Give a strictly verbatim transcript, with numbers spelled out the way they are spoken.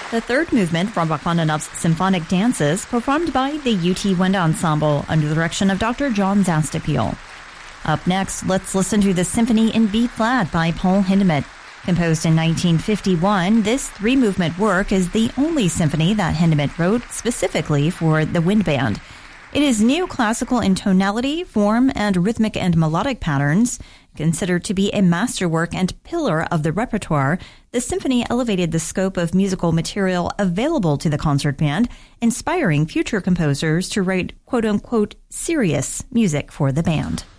The third movement from Rachmaninoff's Symphonic Dances, performed by the U T Wind Ensemble under the direction of Doctor John Zastipiel. Up next, let's listen to the Symphony in B-flat by Paul Hindemith. Composed in nineteen fifty-one, this three-movement work is the only symphony that Hindemith wrote specifically for the wind band. It is neoclassical in tonality, form, and rhythmic and melodic patterns. Considered to be a masterwork and pillar of the repertoire, the symphony elevated the scope of musical material available to the concert band, inspiring future composers to write quote-unquote serious music for the band.